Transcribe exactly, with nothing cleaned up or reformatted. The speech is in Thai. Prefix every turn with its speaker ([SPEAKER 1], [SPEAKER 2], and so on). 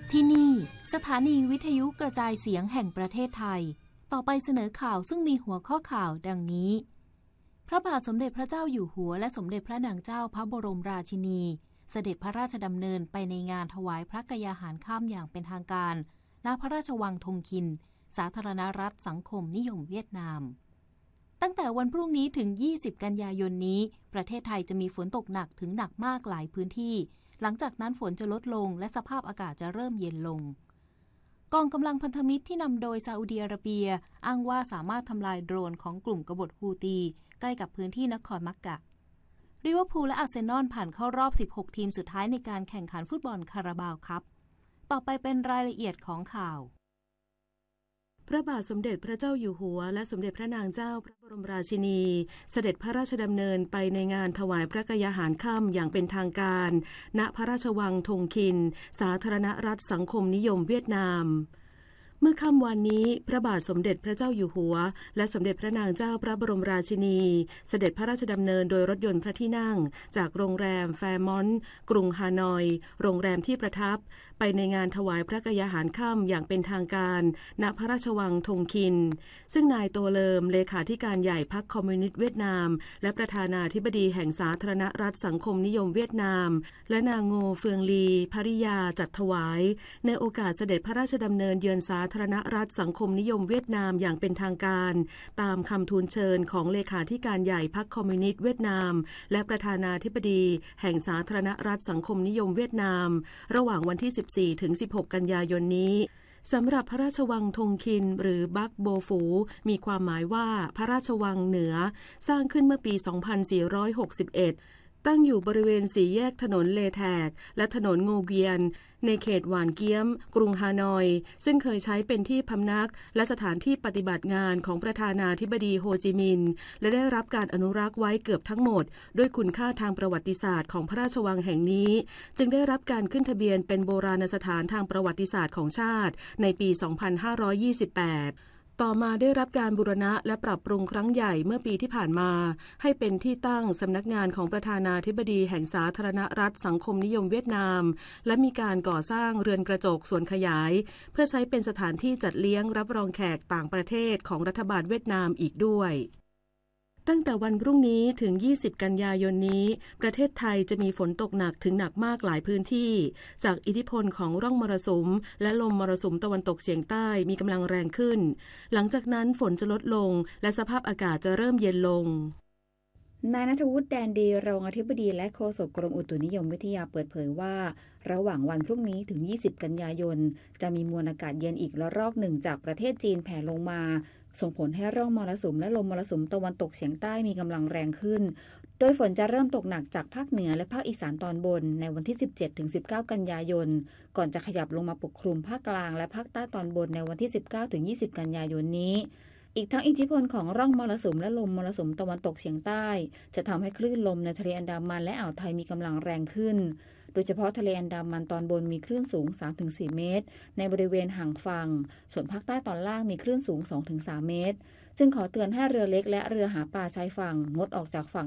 [SPEAKER 1] ที่นี่สถานีวิทยุกระจายเสียงแห่งประเทศไทยต่อไปเสนอข่าวซึ่งมีหัวข้อข่าวดังนี้พระบาทสมเด็จพระเจ้าอยู่หัวและสมเด็จพระนางเจ้าพระบรมราชินีเสด็จพระราชดำเนินไปในงานถวายพระกยาหารค่ำอย่างเป็นทางการณพระราชวังธงคินสาธารณรัฐสังคมนิยมเวียดนามตั้งแต่วันพรุ่งนี้ถึงยี่สิบกันยายนนี้ประเทศไทยจะมีฝนตกหนักถึงหนักมากหลายพื้นที่หลังจากนั้นฝนจะลดลงและสภาพอากาศจะเริ่มเย็นลงกองกำลังพันธมิตรที่นำโดยซาอุดิอาระเบียอ้างว่าสามารถทำลายโดรนของกลุ่มกบฏฮูตีใกล้กับพื้นที่นครมักกะลิเวอร์พูลและอาร์เซนอลผ่านเข้ารอบสิบหกทีมสุดท้ายในการแข่งขันฟุตบอลคาราบาวคัพต่อไปเป็นรายละเอียดของข่าว
[SPEAKER 2] พระบาทสมเด็จพระเจ้าอยู่หัวและสมเด็จพระนางเจ้าพระบรมราชินีเสด็จพระราชดำเนินไปในงานถวายพระกยาหารค่ำอย่างเป็นทางการณพระราชวังธงคินสาธารณรัฐสังคมนิยมเวียดนามเมื่อค่ำวันนี้พระบาทสมเด็จพระเจ้าอยู่หัวและสมเด็จพระนางเจ้าพระบรมราชินีเสด็จพระราชดำเนินโดยรถยนต์พระที่นั่งจากโรงแรมแฟร์มอนต์กรุงฮานอยโรงแรมที่ประทับไปในงานถวายพระกยาหารค่ำอย่างเป็นทางการณพระราชวังธงคินซึ่งนายโตเลิมเลขาธิการใหญ่พรรคคอมมิวนิสต์เวียดนามและประธานาธิบดีแห่งสาธารณรัฐสังคมนิยมเวียดนามและนางโงเฟืองลีภริยาจัดถวายในโอกาสเสด็จพระราชดำเนินเยือนสาธารณรัฐสังคมนิยมเวียดนามอย่างเป็นทางการตามคำทูลเชิญของเลขาธิการใหญ่พรรคคอมมิวนิสต์เวียดนามและประธานาธิบดีแห่งสาธารณรัฐสังคมนิยมเวียดนามระหว่างวันที่สิบสี่ถึงสิบหกกันยายนนี้สำหรับพระราชวังธงคินหรือบักโบฟูมีความหมายว่าพระราชวังเหนือสร้างขึ้นเมื่อปีสองพันสี่ร้อยหกสิบเอ็ดตั้งอยู่บริเวณสี่แยกถนนเลแทกและถนนโงเกียนในเขตหวานเกี๊ยมกรุงฮานอยซึ่งเคยใช้เป็นที่พำนักและสถานที่ปฏิบัติงานของประธานาธิบดีโฮจิมินห์และได้รับการอนุรักษ์ไว้เกือบทั้งหมดด้วยคุณค่าทางประวัติศาสตร์ของพระราชวังแห่งนี้จึงได้รับการขึ้นทะเบียนเป็นโบราณสถานทางประวัติศาสตร์ของชาติในปี สองพันห้าร้อยยี่สิบแปดต่อมาได้รับการบูรณะและปรับปรุงครั้งใหญ่เมื่อปีที่ผ่านมาให้เป็นที่ตั้งสำนักงานของประธานาธิบดีแห่งสาธารณรัฐสังคมนิยมเวียดนามและมีการก่อสร้างเรือนกระจกส่วนขยายเพื่อใช้เป็นสถานที่จัดเลี้ยงรับรองแขกต่างประเทศของรัฐบาลเวียดนามอีกด้วยตั้งแต่วันพรุ่งนี้ถึงยี่สิบกันยายนนี้ประเทศไทยจะมีฝนตกหนักถึงหนักมากหลายพื้นที่จากอิทธิพลของร่องมรสุมและลมมรสุมตะวันตกเฉียงใต้มีกำลังแรงขึ้นหลังจากนั้นฝนจะลดลงและสภาพอากาศจะเริ่มเย็นลง
[SPEAKER 3] นายณัฐวุฒิแดนดีรองอธิบดีและโฆษกกรมอุตุนิยมวิทยาเปิดเผยว่าระหว่างวันพรุ่งนี้ถึงยี่สิบกันยายนจะมีมวลอากาศเย็นอีกระลอกหนึ่งจากประเทศจีนแผ่ลงมาส่งผลให้ร่องมรสุมและลมมรสุมตะวันตกเฉียงใต้มีกำลังแรงขึ้นโดยฝนจะเริ่มตกหนักจากภาคเหนือและภาคอีสานตอนบนในวันที่ สิบเจ็ดถึงสิบเก้า กันยายนก่อนจะขยับลงมาปกคลุมภาคกลางและภาคใต้ตอนบนในวันที่ สิบเก้าถึงยี่สิบ กันยายนนี้อีกทั้งอิทธิพลของร่องมรสุมและลมมรสุมตะวันตกเฉียงใต้จะทำให้คลื่นลมในทะเลอันดามันและอ่าวไทยมีกำลังแรงขึ้นโดยเฉพาะทะเลอันดามันตอนบนมีคลื่นสูง สามถึงสี่ เมตรในบริเวณห่างฝั่งส่วนภาคใต้ตอนล่างมีคลื่นสูง สองถึงสาม เมตรจึงขอเตือนให้เรือเล็กและเรือหาปลาชายฝั่งงดออกจากฝั่ง